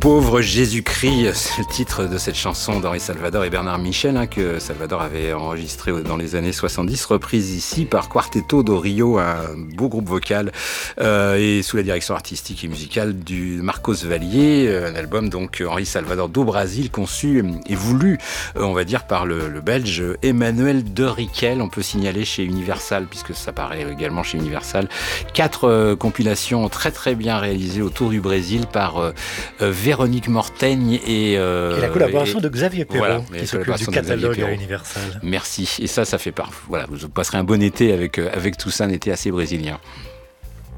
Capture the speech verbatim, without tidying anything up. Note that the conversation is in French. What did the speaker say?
Pauvre Jésus-Christ, c'est le titre de cette chanson d'Henri Salvador et Bernard Michel, hein, que Salvador avait enregistré dans les années soixante-dix, reprise ici par Quarteto do Rio, un beau groupe vocal, euh, et sous la direction artistique et musicale du Marcos Vallier, un album donc Henri Salvador do Brasil, conçu et voulu, euh, on va dire, par le, le Belge Emmanuel de Riquel. On peut signaler chez Universal, puisque ça paraît également chez Universal, quatre euh, compilations très très bien réalisées autour du Brésil par euh, euh, Véronique Mortaigne et, euh, et la collaboration et, de Xavier Perrault, voilà, qui s'occupe du catalogue à Universal. Merci. Et ça, ça fait part. Voilà, vous passerez un bon été avec, euh, avec tout ça, un été assez brésilien.